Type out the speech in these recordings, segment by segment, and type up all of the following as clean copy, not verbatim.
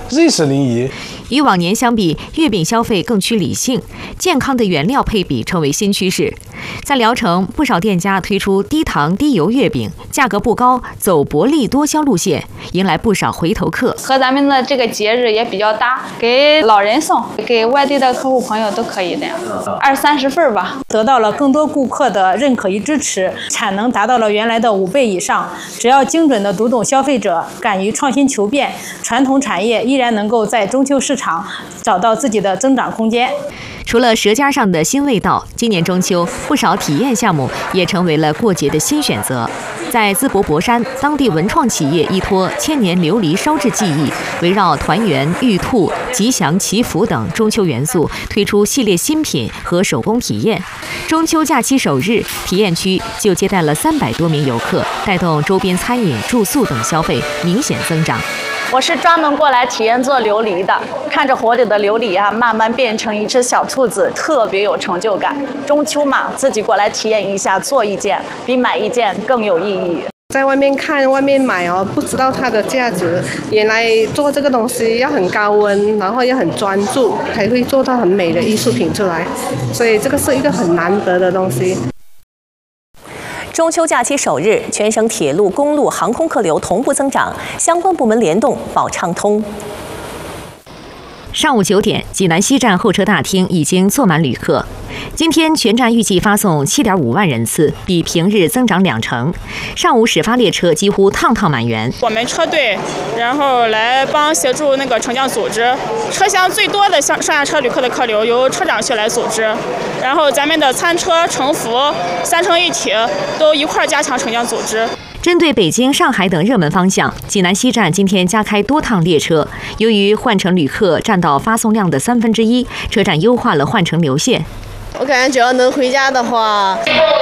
瑞士临沂。 与往年相比，月饼消费更趋理性，健康的原料配比成为新趋势。在聊城，不少店家推出低糖低油月饼，价格不高，走薄利多销路线，迎来不少回头客。 和咱们的这个节日也比较搭，给老人送，给外地的客户朋友都可以的，20-30份吧。 得到了更多顾客的认可与支持，产能达到了原来的5倍以上。只要精准地读懂消费者，敢于创新求变，传统产业依然能够在中秋市场找到自己的增长空间。 除了舌尖上的新味道，今年中秋不少体验项目也成为了过节的新选择。在淄博博山，当地文创企业依托千年琉璃烧制技艺，围绕团圆、玉兔、吉祥、祈福等中秋元素，推出系列新品和手工体验。中秋假期首日，体验区就接待了300多名游客，带动周边餐饮、住宿等消费明显增长。 我是专门过来体验做琉璃的，看着火里的琉璃啊，慢慢变成一只小兔子，特别有成就感。中秋嘛，自己过来体验一下，做一件比买一件更有意义。 在外面看、外面买哦，不知道它的价值。原来做这个东西要很高温，然后要很专注，才会做到很美的艺术品出来。所以这个是一个很难得的东西。 中秋假期首日，全省铁路、公路、航空客流同步增长，相关部门联动保畅通。 上午9点，济南西站候车大厅已经坐满旅客。今天全站预计发送7.5万人次，比平日增长2成。上午始发列车几乎趟趟满员。 我们车队然后来协助那个乘降组织，车厢最多的上下车旅客的客流由车长去来组织，然后咱们的餐车、乘服3乘一体都一块加强乘降组织。 针对北京、上海等热门方向，济南西站今天加开多趟列车。由于换乘旅客占到发送量的1/3，车站优化了换乘流线。 我感觉只要能回家的话，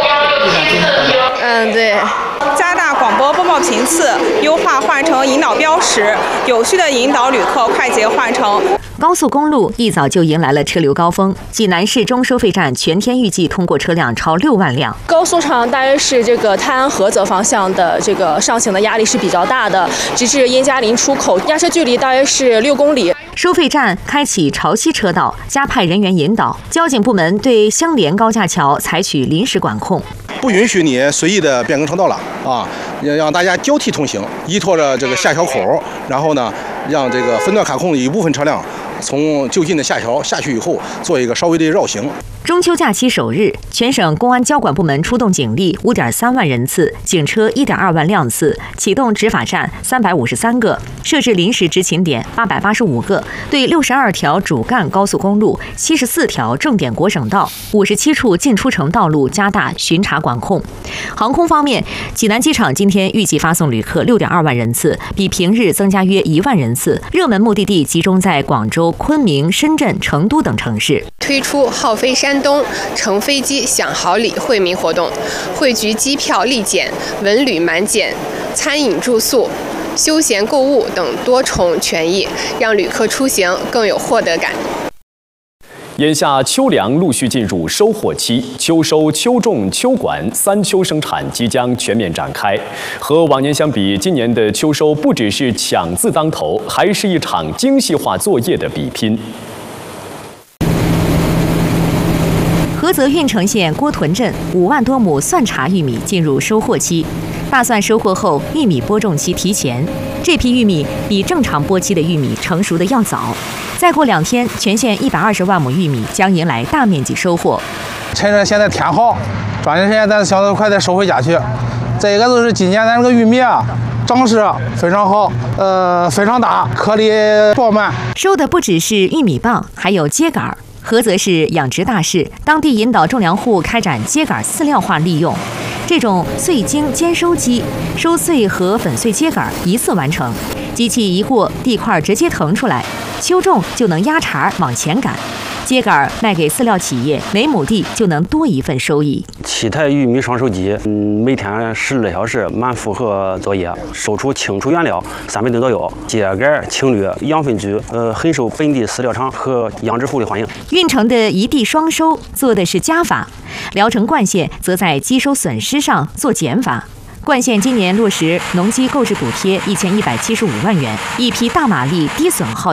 对。 加大广播播报频次，优化换乘引导标识，有序地引导旅客快捷换乘。 高速公路一早就迎来了车流高峰，济南市中收费站全天预计通过车辆超6万辆。 高速上大约是这个泰安菏泽方向的这个上行的压力是比较大的，直至殷家林出口，压车距离大约是6公里。 收费站开启潮汐车道，加派人员引导。交警部门对相连高架桥采取临时管控， 不允许你随意的变更车道了啊！让大家交替通行，依托着这个下桥口，然后呢，让这个分段卡控的一部分车辆从就近的下桥下去以后，做一个稍微的绕行。 中秋假期首日，全省公安交管部门出动警力5.3万人次，警车1.2万辆次，启动执法站353个，设置临时执勤点885个，对62条主干高速公路、74条重点国省道、57处进出城道路加大巡查管控。航空方面，济南机场今天预计发送旅客6.2万人次，比平日增加约1万人次。热门目的地集中在广州、昆明、深圳、成都等城市。 推出好飞山东乘飞机享好礼惠民活动，汇聚机票立减、文旅满减、餐饮住宿、休闲购物等多重权益，让旅客出行更有获得感。 眼下秋粮陆续进入收获期，秋收、秋种、秋管3秋生产即将全面展开。和往年相比，今年的秋收不只是抢字当头，还是一场精细化作业的比拼。 菏泽运城县郭屯镇5万多亩蒜茶玉米进入收获期，大蒜收获后，玉米播种期提前。这批玉米比正常播期的玉米成熟的要早。再过2天，全县120万亩玉米将迎来大面积收获。 趁着现在天好，抓紧时间咱小的快点收回家去。再一个就是今年咱这个玉米啊，长势非常好，非常大，颗粒饱满。 收的不只是玉米棒，还有秸秆。菏泽市养殖大市，当地引导种粮户开展秸秆饲料化利用。这种碎茎兼收机，收穗和粉碎秸秆一次完成，机器一过，地块直接腾出来，秋种就能压茬往前赶。秸秆卖给饲料企业，每亩地就能多一份收益。 7台玉米双收机，每天12小时满负荷作业，收出清除原料300吨左右。秸秆、青绿、养分菊，很受本地饲料厂和养殖户的欢迎。 运城的一地双收做的是加法，聊城冠县则在机收损失上做减法。冠县今年落实农机购置补贴1175万元，一批大马力低损耗